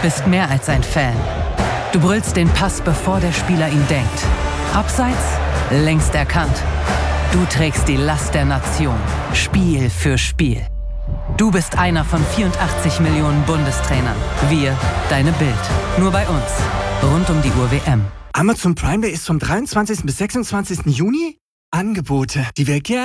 bist mehr als ein Fan. Du brüllst den Pass, bevor der Spieler ihn denkt. Abseits, längst erkannt. Du trägst die Last der Nation, Spiel für Spiel. Du bist einer von 84 Millionen Bundestrainern. Wir, deine Bild. Nur bei uns. Rund um die Uhr WM. Amazon Prime Day ist vom 23. bis 26. Juni? Angebote, die wir gerne